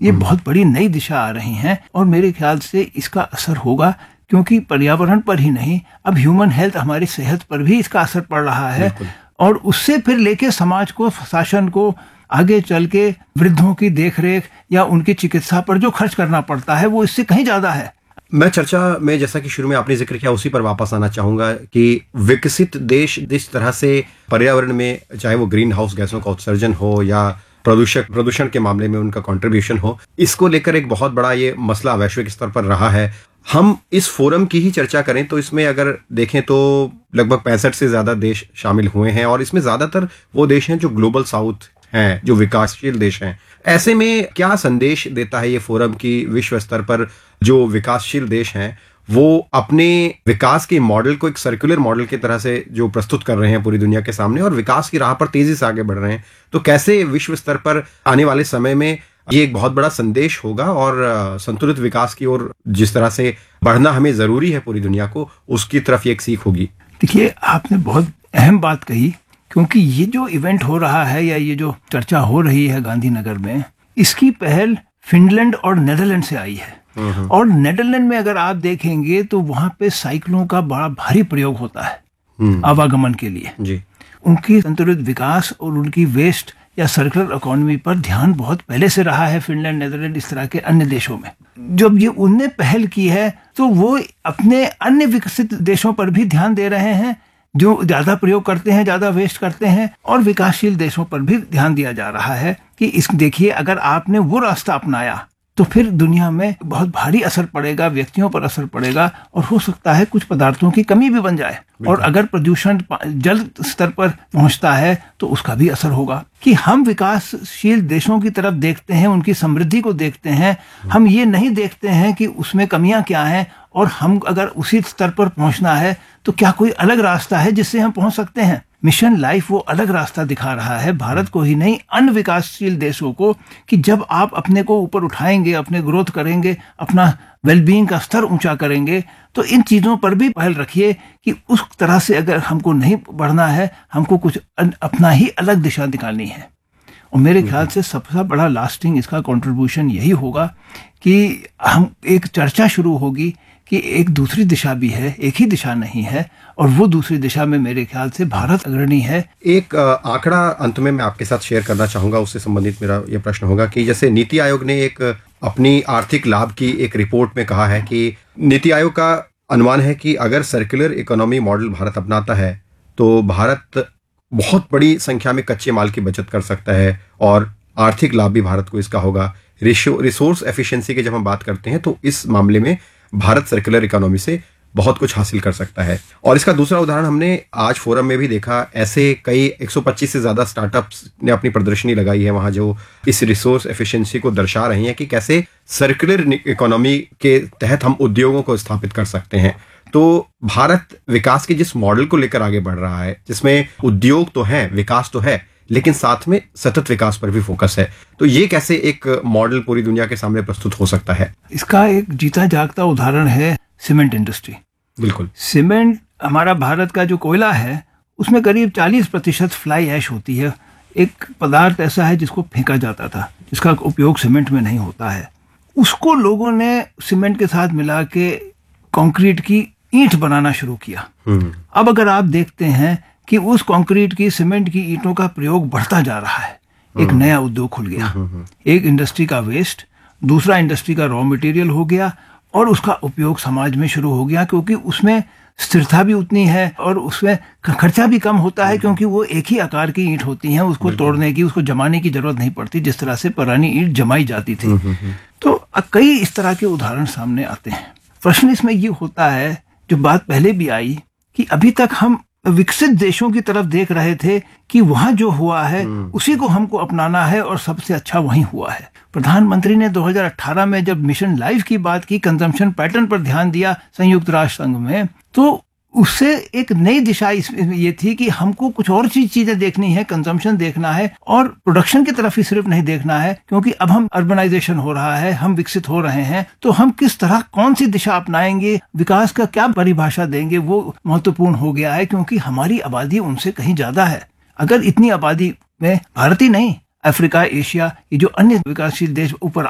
ये बहुत बड़ी नई दिशा आ रही हैं और मेरे ख्याल से इसका असर होगा, क्योंकि पर्यावरण पर ही नहीं, अब ह्यूमन हेल्थ, हमारी सेहत पर भी इसका असर पड़ रहा है। और उससे फिर लेके समाज को, शासन को आगे चल के वृद्धों की देखरेख या उनकी चिकित्सा पर जो खर्च करना पड़ता है वो इससे कहीं ज्यादा है। मैं चर्चा में, जैसा कि शुरू में आपने जिक्र किया, उसी पर वापस आना चाहूंगा कि विकसित देश जिस तरह से पर्यावरण में, चाहे वो ग्रीन हाउस गैसों का उत्सर्जन हो या प्रदूषण के मामले में उनका कंट्रीब्यूशन हो, इसको लेकर एक बहुत बड़ा ये मसला वैश्विक स्तर पर रहा है। हम इस फोरम की ही चर्चा करें तो इसमें अगर देखें तो लगभग 65 से ज्यादा देश शामिल हुए हैं और इसमें ज्यादातर वो देश हैं जो ग्लोबल साउथ हैं, जो विकासशील देश हैं। ऐसे में क्या संदेश देता है ये फोरम की विश्व स्तर पर जो विकासशील देश हैं वो अपने विकास के मॉडल को एक सर्कुलर मॉडल की तरह से जो प्रस्तुत कर रहे हैं पूरी दुनिया के सामने और विकास की राह पर तेजी से आगे बढ़ रहे हैं, तो कैसे विश्व स्तर पर आने वाले समय में ये एक बहुत बड़ा संदेश होगा और संतुलित विकास की ओर जिस तरह से बढ़ना हमें जरूरी है पूरी दुनिया को, उसकी तरफ ये एक सीख होगी। देखिए, आपने बहुत अहम बात कही, क्योंकि ये जो इवेंट हो रहा है या ये जो चर्चा हो रही है गांधीनगर में, इसकी पहल फिनलैंड और नेदरलैंड से आई है। और नेदरलैंड में अगर आप देखेंगे तो वहां पे साइकिलों का बड़ा भारी प्रयोग होता है आवागमन के लिए जी। उनकी संतुलित विकास और उनकी वेस्ट या सर्कुलर इकोनॉमी पर ध्यान बहुत पहले से रहा है फिनलैंड, नेदरलैंड, इस तरह के अन्य देशों में। जब ये उनने पहल की है तो वो अपने अन्य विकसित देशों पर भी ध्यान दे रहे हैं जो ज्यादा प्रयोग करते हैं, ज्यादा वेस्ट करते हैं, और विकासशील देशों पर भी ध्यान दिया जा रहा है कि इस देखिए, अगर आपने वो रास्ता अपनाया तो फिर दुनिया में बहुत भारी असर पड़ेगा, व्यक्तियों पर असर पड़ेगा और हो सकता है कुछ पदार्थों की कमी भी बन जाए। और अगर प्रदूषण जल स्तर पर पहुंचता है तो उसका भी असर होगा। कि हम विकासशील देशों की तरफ देखते हैं, उनकी समृद्धि को देखते हैं, हम ये नहीं देखते हैं कि उसमें कमियां क्या हैं और हम अगर उसी स्तर पर पहुंचना है तो क्या कोई अलग रास्ता है जिससे हम पहुंच सकते हैं। मिशन लाइफ वो अलग रास्ता दिखा रहा है भारत को ही नहीं, अन्य विकासशील देशों को, कि जब आप अपने को ऊपर उठाएंगे, अपने ग्रोथ करेंगे, अपना वेलबीइंग का स्तर ऊंचा करेंगे, तो इन चीजों पर भी पहल रखिए कि उस तरह से अगर हमको नहीं बढ़ना है, हमको कुछ अपना ही अलग दिशा निकालनी है। और मेरे ख्याल से सबसे बड़ा लास्टिंग इसका कंट्रीब्यूशन यही होगा कि हम एक चर्चा शुरू होगी कि एक दूसरी दिशा भी है, एक ही दिशा नहीं है, और वो दूसरी दिशा में मेरे ख्याल से भारत अग्रणी है। एक आंकड़ा अंत में मैं आपके साथ शेयर करना चाहूंगा, उससे संबंधित मेरा ये प्रश्न होगा कि जैसे नीति आयोग ने एक अपनी आर्थिक लाभ की एक रिपोर्ट में कहा है कि नीति आयोग का अनुमान है कि अगर सर्कुलर इकोनॉमी मॉडल भारत अपनाता है तो भारत बहुत बड़ी संख्या में कच्चे माल की बचत कर सकता है और आर्थिक लाभ भी भारत को इसका होगा। रिसोर्स एफिशिएंसी की जब हम बात करते हैं तो इस मामले में भारत सर्कुलर इकोनॉमी से बहुत कुछ हासिल कर सकता है। और इसका दूसरा उदाहरण हमने आज फोरम में भी देखा, ऐसे कई 125 से ज्यादा स्टार्टअप्स ने अपनी प्रदर्शनी लगाई है वहां, जो इस रिसोर्स एफिशिएंसी को दर्शा रही हैं कि कैसे सर्कुलर इकोनॉमी के तहत हम उद्योगों को स्थापित कर सकते हैं। तो भारत विकास के जिस मॉडल को लेकर आगे बढ़ रहा है, जिसमें उद्योग तो है, विकास तो है, लेकिन साथ में सतत विकास पर भी फोकस है, तो ये कैसे एक मॉडल पूरी दुनिया के सामने प्रस्तुत हो सकता है? इसका एक जीता जागता उदाहरण है सीमेंट इंडस्ट्री। बिल्कुल, सीमेंट, हमारा भारत का जो कोयला है उसमें करीब 40% फ्लाई ऐश होती है। एक पदार्थ ऐसा है जिसको फेंका जाता था, जिसका उपयोग सीमेंट में नहीं होता है। उसको लोगों ने सीमेंट के साथ मिला के कंक्रीट की ईंट बनाना शुरू किया। अब अगर आप देखते हैं कि उस कंक्रीट की, सीमेंट की ईंटों का प्रयोग बढ़ता जा रहा है, एक नया उद्योग खुल गया। एक इंडस्ट्री का वेस्ट दूसरा इंडस्ट्री का रॉ मटेरियल हो गया और उसका उपयोग समाज में शुरू हो गया, क्योंकि उसमें स्थिरता भी उतनी है और उसमें खर्चा भी कम होता है, क्योंकि वो एक ही आकार की ईंट होती हैं, उसको तोड़ने की, उसको जमाने की जरूरत नहीं पड़ती जिस तरह से पुरानी ईंट जमाई जाती थी। तो कई इस तरह के उदाहरण सामने आते हैं। प्रश्न इसमें ये होता है, जो बात पहले भी आई, कि अभी तक हम विकसित देशों की तरफ देख रहे थे कि वहां जो हुआ है उसी को हमको अपनाना है और सबसे अच्छा वहीं हुआ है। प्रधानमंत्री ने 2018 में जब मिशन लाइफ की बात की, कंजम्पशन पैटर्न पर ध्यान दिया संयुक्त राष्ट्र संघ में, तो उससे एक नई दिशा इसमें ये थी कि हमको कुछ और चीजें देखनी है, कंजम्पशन देखना है और प्रोडक्शन की तरफ ही सिर्फ नहीं देखना है, क्योंकि अब हम अर्बनाइजेशन हो रहा है, हम विकसित हो रहे हैं, तो हम किस तरह, कौन सी दिशा अपनाएंगे, विकास का क्या परिभाषा देंगे, वो महत्वपूर्ण हो गया है, क्योंकि हमारी आबादी उनसे कहीं ज्यादा है। अगर इतनी आबादी में भारत ही नहीं, अफ्रीका, एशिया, ये जो अन्य विकासशील देश ऊपर